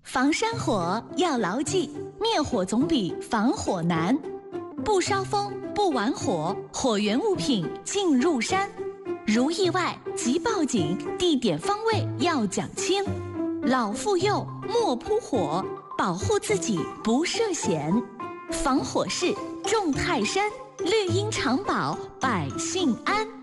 防山火要牢记，灭火总比防火难。不烧风，不玩火，火源物品进入山。如意外即报警，地点方位要讲清。老妇幼莫扑火，保护自己不涉险。防火势重泰山，绿荫长保百姓安。